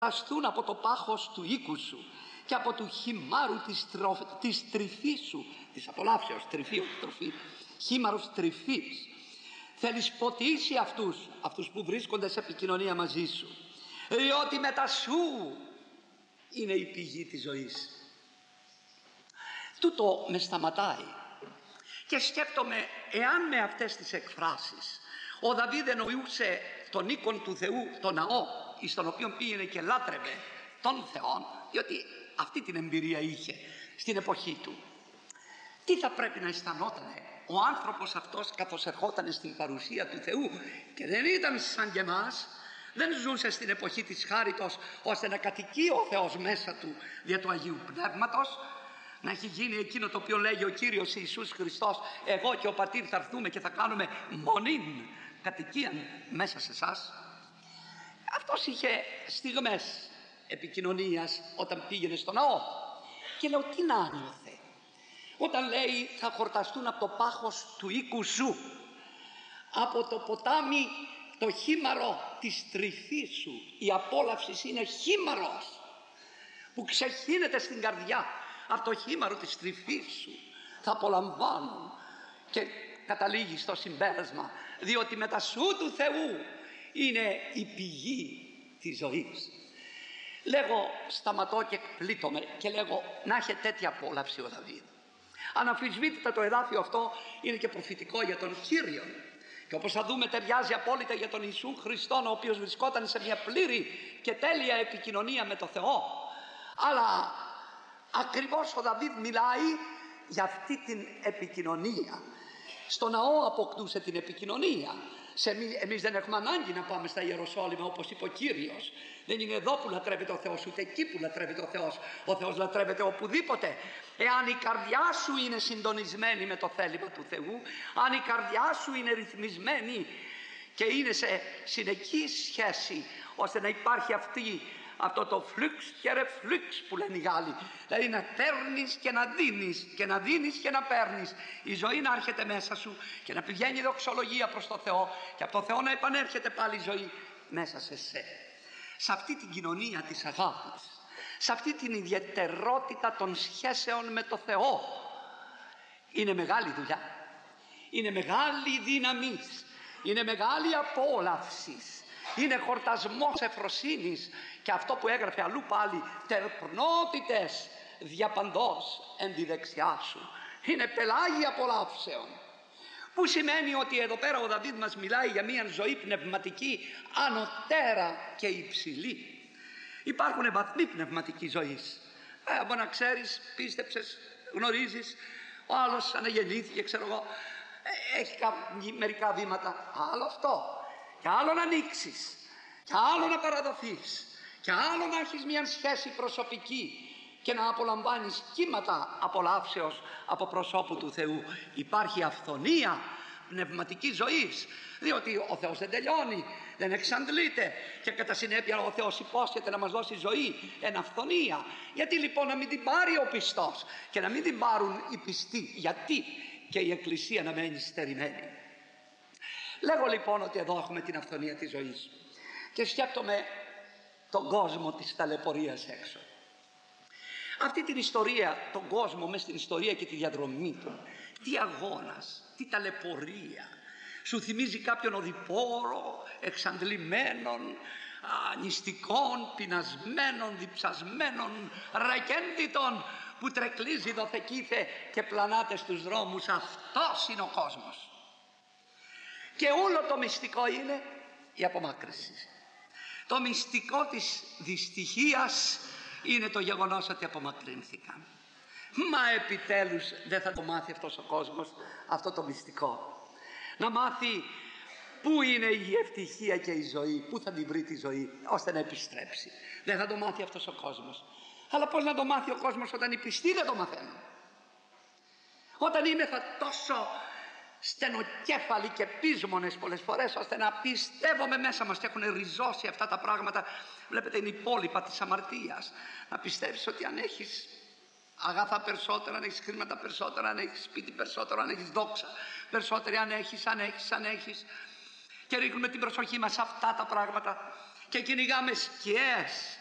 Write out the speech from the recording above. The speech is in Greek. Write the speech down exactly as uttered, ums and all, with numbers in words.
χορταστούν από το πάχος του οίκου σου και από του χυμάρου της, τρο... της τρυφής σου, της απολαύσεως, τρυφή, όχι τροφή, χήμαρος τρυφής. Θέλεις ποτίσει αυτούς, αυτούς που βρίσκονται σε επικοινωνία μαζί σου, διότι μετά σου είναι η πηγή της ζωής. Τούτο με σταματάει και σκέφτομαι, εάν με αυτές τις εκφράσεις ο Δαβίδ εννοούσε τον οίκον του Θεού, τον ναό, εις τον οποίο πήγαινε και λάτρευε τον Θεόν, διότι αυτή την εμπειρία είχε στην εποχή του, τι θα πρέπει να αισθανόταν ο άνθρωπος αυτός καθώς ερχόταν στην παρουσία του Θεού και δεν ήταν σαν και εμάς, δεν ζούσε στην εποχή της χάριτος ώστε να κατοικεί ο Θεός μέσα του δια του Αγίου Πνεύματος, να έχει γίνει εκείνο το οποίο λέγει ο Κύριος Ιησούς Χριστός, εγώ και ο Πατήρ θα έρθουμε και θα κάνουμε μονήν κατοικία μέσα σε εσάς. Αυτός είχε στιγμές επικοινωνίας όταν πήγαινε στο ναό και λέω, τι να νιώθε όταν λέει θα χορταστούν από το πάχος του οίκου σου, από το ποτάμι το χήμαρο της τρυφής σου. Η απόλαυση είναι χήμαρος που ξεχύνεται στην καρδιά. Από το χήμαρο της τρυφής σου θα απολαμβάνουν, και καταλήγει στο συμπέρασμα, διότι μετά σου του Θεού είναι η πηγή της ζωής. Λέγω, σταματώ και πλήττομαι και λέγω, να έχει τέτοια απόλαυση ο Δαβίδ. Αναμφισβήτητα το εδάφιο αυτό είναι και προφητικό για τον Κύριο, και όπως θα δούμε ταιριάζει απόλυτα για τον Ιησού Χριστόν, ο οποίος βρισκόταν σε μια πλήρη και τέλεια επικοινωνία με το Θεό. Αλλά ακριβώς ο Δαβίδ μιλάει για αυτή την επικοινωνία. Στο ναό αποκτούσε την επικοινωνία. Σε εμείς, εμείς δεν έχουμε ανάγκη να πάμε στα Ιεροσόλυμα, όπως είπε ο Κύριος. Δεν είναι εδώ που λατρεύεται ο Θεός, ούτε εκεί που λατρεύεται ο Θεός. Ο Θεός λατρεύεται οπουδήποτε. Εάν η καρδιά σου είναι συντονισμένη με το θέλημα του Θεού, αν η καρδιά σου είναι ρυθμισμένη και είναι σε συνεχή σχέση, ώστε να υπάρχει αυτή, αυτό το φλουξ και ρεφλουξ που λένε οι Γάλλοι, δηλαδή να παίρνεις και να δίνεις και να δίνεις και να παίρνεις, η ζωή να έρχεται μέσα σου και να πηγαίνει η δοξολογία προς το Θεό και από το Θεό να επανέρχεται πάλι η ζωή μέσα σε σέ. Σε αυτή την κοινωνία της αγάπης, σε αυτή την ιδιαιτερότητα των σχέσεων με το Θεό, είναι μεγάλη δουλειά, είναι μεγάλη δύναμη, είναι μεγάλη απόλαυση, είναι χορτασμός ευφροσύνης, και αυτό που έγραφε αλλού πάλι, τερπνότητες διαπαντός εν τη δεξιά σου, είναι πελάγι απολαύσεων, που σημαίνει ότι εδώ πέρα ο Δαβίδ μας μιλάει για μια ζωή πνευματική ανωτέρα και υψηλή. Υπάρχουν βαθμοί πνευματικής ζωής. Ε, μπορεί να ξέρεις, πίστεψες, γνωρίζεις, ο άλλος αναγεννήθηκε, ξέρω εγώ, ε, έχει κάποια, μερικά βήματα, άλλο αυτό, και άλλο να ανοίξεις, και άλλο να παραδοθείς, και άλλο να έχεις μια σχέση προσωπική και να απολαμβάνεις κύματα απολαύσεως από προσώπου του Θεού. Υπάρχει αυθονία πνευματικής ζωής, διότι ο Θεός δεν τελειώνει, δεν εξαντλείται, και κατά συνέπεια ο Θεός υπόσχεται να μας δώσει ζωή εν αυθονία. Γιατί λοιπόν να μην την πάρει ο πιστός και να μην την πάρουν οι πιστοί? Γιατί και η Εκκλησία να μένει στερημένη? Λέγω λοιπόν ότι εδώ έχουμε την αυθονία της ζωής και σκέπτομαι τον κόσμο της ταλαιπωρίας έξω. Αυτή την ιστορία, τον κόσμο μες στην ιστορία και τη διαδρομή του, τι αγώνας, τι ταλαιπωρία. Σου θυμίζει κάποιον οδηπόρο, εξαντλημένων, νηστικών, πεινασμένων, διψασμένων, ρακέντητων, που τρεκλίζει δοθεκήθε και πλανάται στους δρόμους. Αυτός είναι ο κόσμος. Και όλο το μυστικό είναι η απομάκρυνση. Το μυστικό της δυστυχίας είναι το γεγονός ότι απομακρύνθηκαν. Μα επιτέλους δεν θα το μάθει αυτός ο κόσμος αυτό το μυστικό. Να μάθει πού είναι η ευτυχία και η ζωή, πού θα την βρει τη ζωή ώστε να επιστρέψει. Δεν θα το μάθει αυτός ο κόσμος. Αλλά πώς να το μάθει ο κόσμος όταν οι πιστοί δεν το μαθαίνουν? Όταν είμαι θα τόσο στενοκέφαλοι και πείσμονες πολλές φορές ώστε να πιστεύουμε μέσα μας, και έχουν ριζώσει αυτά τα πράγματα. Βλέπετε, είναι υπόλοιπα της αμαρτίας. Να πιστεύεις ότι αν έχεις αγαθά περισσότερα, αν έχεις χρήματα περισσότερα, αν έχεις σπίτι περισσότερο, αν έχεις δόξα περισσότερη, αν έχεις, αν έχεις, αν έχεις, και ρίχνουμε την προσοχή μας σε αυτά τα πράγματα και κυνηγάμε σκιές